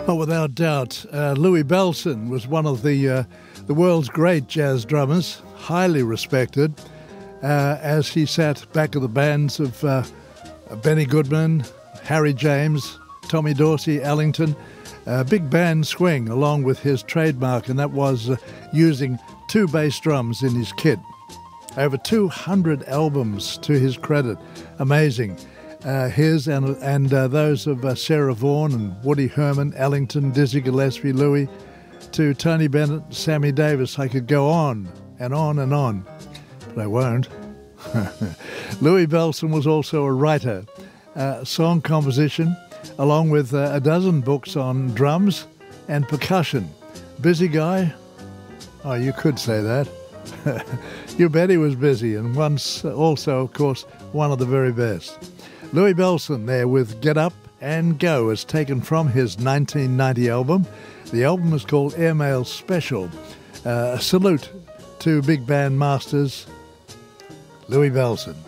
Well, without doubt, Louis Bellson was one of the world's great jazz drummers, highly respected, as he sat back of the bands of Benny Goodman, Harry James, Tommy Dorsey, Ellington, big band swing, along with his trademark, and that was using two bass drums in his kit. Over 200 albums to his credit. Amazing. His and those of Sarah Vaughan and Woody Herman, Ellington, Dizzy Gillespie, Louis, to Tony Bennett, Sammy Davis. I could go on and on and on, but I won't. Louis Bellson was also a writer, song composition, along with a dozen books on drums and percussion. Busy guy? Oh, you could say that. You bet he was busy, and once also, of course, one of the very best. Louis Bellson there with Get Up and Go is taken from his 1990 album. The album is called Airmail Special. A salute to big band masters, Louis Bellson.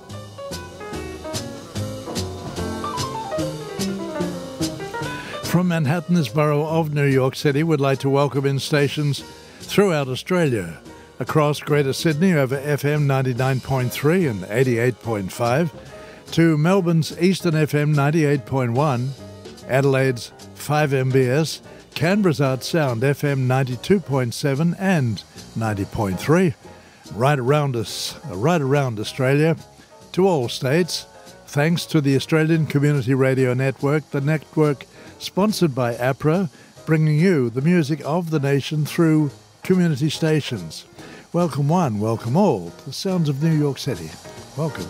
From Manhattan's borough of New York City, we'd like to welcome in stations throughout Australia. Across Greater Sydney over FM 99.3 and 88.5, to Melbourne's Eastern FM 98.1, Adelaide's 5MBS, Canberra's Art Sound FM 92.7 and 90.3, right around Australia, to all states, thanks to the Australian Community Radio Network, the network sponsored by APRA, bringing you the music of the nation through community stations. Welcome one, welcome all, to the sounds of New York City. Welcome.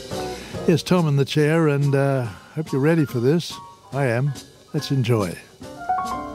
Yes, Tom in the chair, and hope you're ready for this. I am. Let's enjoy.